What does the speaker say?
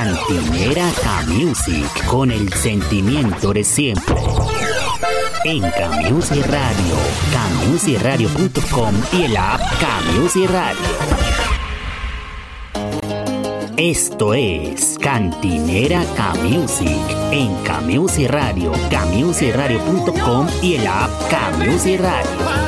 Cantinera K-Music, con el sentimiento de siempre. En K-Music Radio, kmusicradio.com y el app K-Music Radio. Esto es Cantinera K-Music en K-Music Radio, kmusicradio.com y el app K-Music Radio.